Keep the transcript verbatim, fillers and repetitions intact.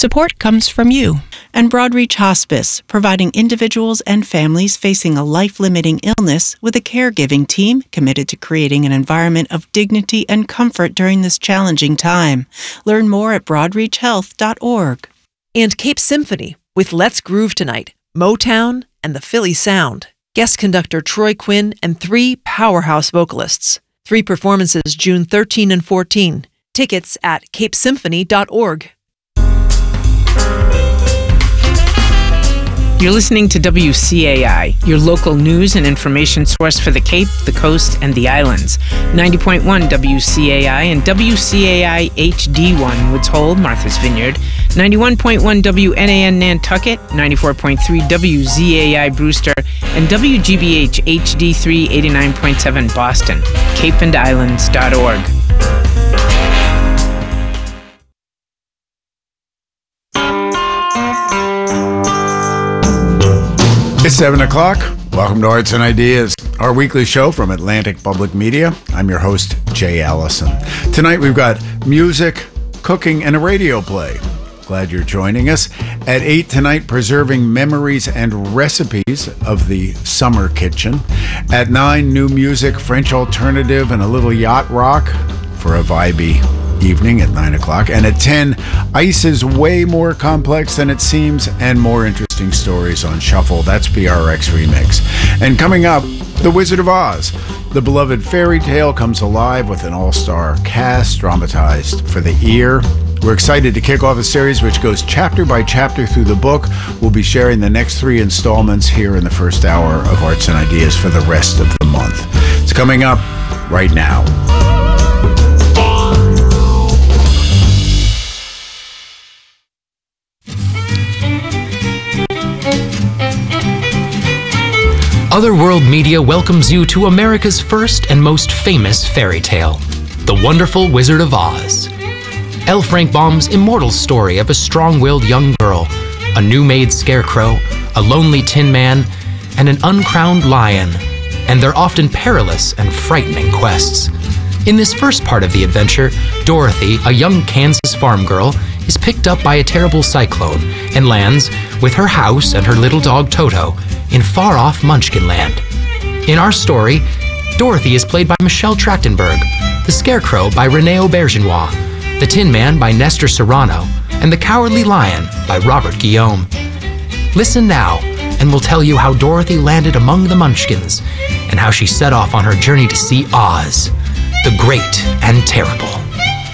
Support comes from you. And Broadreach Hospice, providing individuals and families facing a life-limiting illness with a caregiving team committed to creating an environment of dignity and comfort during this challenging time. Learn more at broadreach health dot org. And Cape Symphony with Let's Groove Tonight, Motown, and the Philly Sound. Guest conductor Troy Quinn and three powerhouse vocalists. Three performances June thirteenth and fourteenth. Tickets at cape symphony dot org. You're listening to W C A I, your local news and information source for the Cape, the Coast, and the Islands. ninety point one W C A I and W C A I H D one Woods Hole, Martha's Vineyard. ninety-one point one W N A N Nantucket, ninety-four point three W Z A I Brewster, and W G B H H D three eighty-nine point seven Boston. cape and islands dot org. It's seven o'clock. Welcome to Arts and Ideas, our weekly show from Atlantic Public Media. I'm your host, Jay Allison. Tonight we've got music, cooking, and a radio play. Glad you're joining us. At eight tonight, preserving memories and recipes of the summer kitchen. At nine, new music, French alternative, and a little yacht rock for a vibey evening at nine o'clock. And at ten, ice is way more complex than it seems and more interesting stories on shuffle. That's B R X Remix. And coming up, The Wizard of Oz. The beloved fairy tale comes alive with an all-star cast dramatized for the ear. We're excited to kick off a series which goes chapter by chapter through the book. We'll be sharing the next three installments here in the first hour of Arts and Ideas for the rest of the month. It's coming up right now. Otherworld Media welcomes you to America's first and most famous fairy tale, The Wonderful Wizard of Oz. L. Frank Baum's immortal story of a strong-willed young girl, a new-made scarecrow, a lonely tin man, and an uncrowned lion, and their often perilous and frightening quests. In this first part of the adventure, Dorothy, a young Kansas farm girl, is picked up by a terrible cyclone and lands, with her house and her little dog Toto, in far-off Munchkin Land. In our story, Dorothy is played by Michelle Trachtenberg, the Scarecrow by Renee Aubergenois, the Tin Man by Nestor Serrano, and the Cowardly Lion by Robert Guillaume. Listen now, and we'll tell you how Dorothy landed among the Munchkins, and how she set off on her journey to see Oz, the Great and Terrible.